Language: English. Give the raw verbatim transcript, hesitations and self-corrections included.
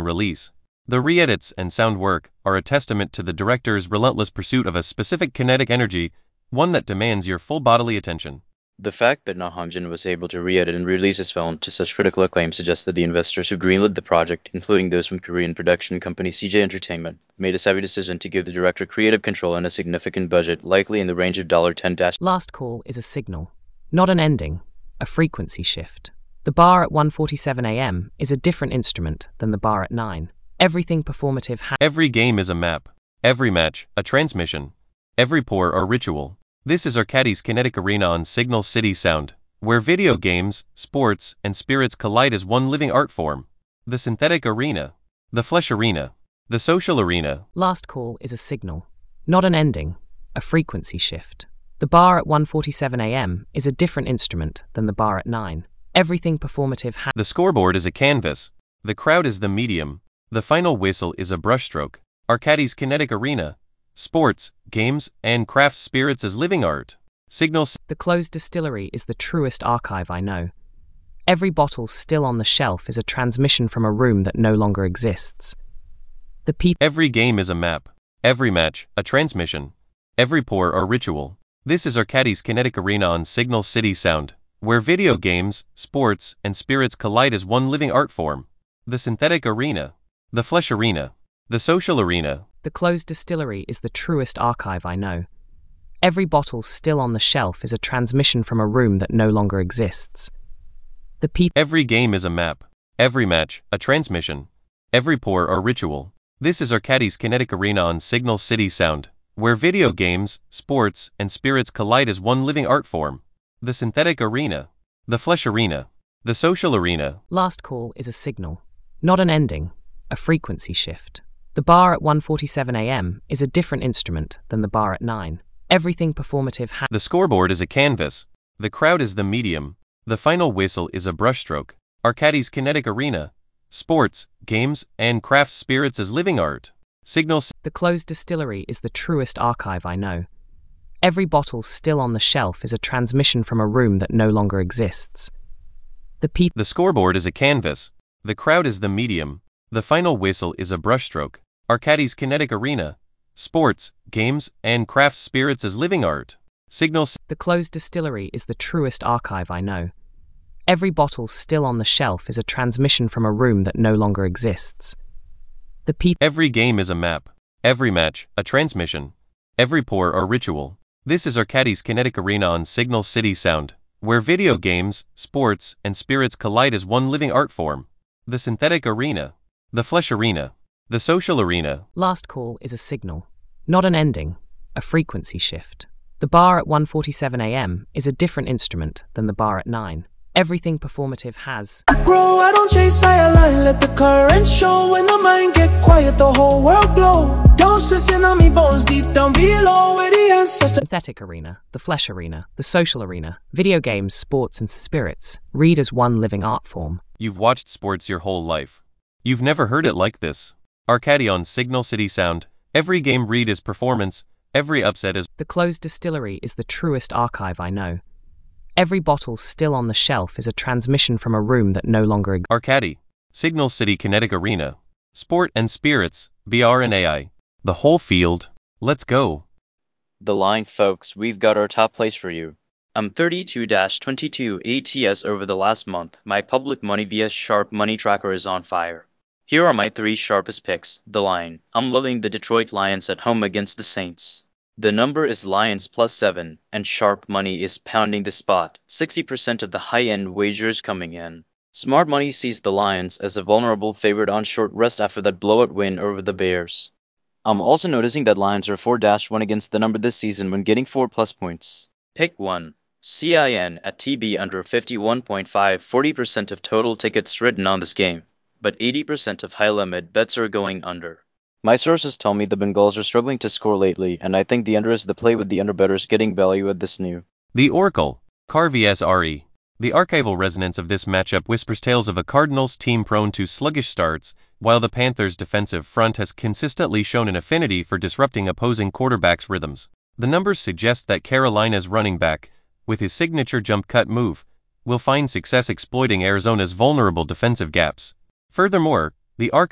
and release. The re-edits and sound work are a testament to the director's relentless pursuit of a specific kinetic energy, one that demands your full bodily attention. The fact that Na Hong-jin was able to re-edit and release his film to such critical acclaim suggests that the investors who greenlit the project, including those from Korean production company C J Entertainment, made a savvy decision to give the director creative control and a significant budget, likely in the range of ten dollars. Last call is a signal, not an ending, a frequency shift. The bar at one forty-seven a m is a different instrument than the bar at nine. Everything performative ha- Every game is a map. Every match, a transmission. Every pour, a ritual. This is Arcadis Kinetic Arena on Signal City Sound, where video games, sports, and spirits collide as one living art form. The synthetic arena. The flesh arena. The social arena. Last call is a signal, not an ending, a frequency shift. The bar at one forty-seven a m is a different instrument than the bar at nine. Everything performative ha- The scoreboard is a canvas. The crowd is the medium. The final whistle is a brushstroke. Arcadis Kinetic Arena. Sports, games, and craft spirits as living art. Signal. The closed distillery is the truest archive I know. Every bottle still on the shelf is a transmission from a room that no longer exists. The peop- Every game is a map. Every match, a transmission. Every pour, a ritual. This is Arcadis Kinetic Arena on Signal City Sound, where video games, sports, and spirits collide as one living art form. The synthetic arena. The flesh arena. The social arena. The closed distillery is the truest archive I know. Every bottle still on the shelf is a transmission from a room that no longer exists. The peop- Every game is a map. Every match, a transmission. Every pour, a ritual. This is Arcadis Kinetic Arena on Signal City Sound, where video games, sports, and spirits collide as one living art form. The synthetic arena. The flesh arena. The social arena. Last call is a signal, not an ending, a frequency shift. The bar at one forty-seven a m is a different instrument than the bar at nine. Everything performative ha- The scoreboard is a canvas. The crowd is the medium. The final whistle is a brushstroke. Arcadis Kinetic Arena. Sports, games, and craft spirits as living art. Signal. The closed distillery is the truest archive I know. Every bottle still on the shelf is a transmission from a room that no longer exists. The peop- The scoreboard is a canvas. The crowd is the medium. The final whistle is a brushstroke. Arcadis Kinetic Arena. Sports, games, and craft spirits as living art. Signal. The closed distillery is the truest archive I know. Every bottle still on the shelf is a transmission from a room that no longer exists. The peop- Every game is a map. Every match, a transmission. Every pour, a ritual. This is Arcadis Kinetic Arena on Signal City Sound, where video games, sports, and spirits collide as one living art form. The synthetic arena. The flesh arena. The social arena. Last call is a signal, not an ending, a frequency shift. The bar at one forty-seven a m is a different instrument than the bar at nine. Everything performative has. Bro, I don't chase, I align, let the current show. When the mind get quiet, the whole world blow. Don't listen on me bones deep down below where the ancestors. Synthetic arena, the flesh arena, the social arena, video games, sports, and spirits, read as one living art form. You've watched sports your whole life. You've never heard it like this. Arcadi on Signal City Sound. Every game read is performance. Every upset is. The closed distillery is the truest archive I know. Every bottle still on the shelf is a transmission from a room that no longer exists. Arcadi. Signal City Kinetic Arena. Sport and spirits. B R and A I. The whole field. Let's go. The line, folks, we've got our top place for you. I'm thirty-two twenty-two A T S over the last month. My public money via Sharp Money Tracker is on fire. Here are my three sharpest picks. The line. I'm loving the Detroit Lions at home against the Saints. The number is Lions plus seven, and Sharp Money is pounding the spot. sixty percent of the high-end wagers coming in. Smart Money sees the Lions as a vulnerable favorite on short rest after that blowout win over the Bears. I'm also noticing that Lions are four to one against the number this season when getting four plus points. Pick one. C I N at T B under fifty-one point five, forty percent of total tickets written on this game, but eighty percent of high-limit bets are going under. My sources tell me the Bengals are struggling to score lately, and I think the under is the play with the underbettors getting value at this new. The Oracle. Car vs R E. The archival resonance of this matchup whispers tales of a Cardinals team prone to sluggish starts, while the Panthers' defensive front has consistently shown an affinity for disrupting opposing quarterbacks' rhythms. The numbers suggest that Carolina's running back, with his signature jump cut move, will find success exploiting Arizona's vulnerable defensive gaps. Furthermore, the archive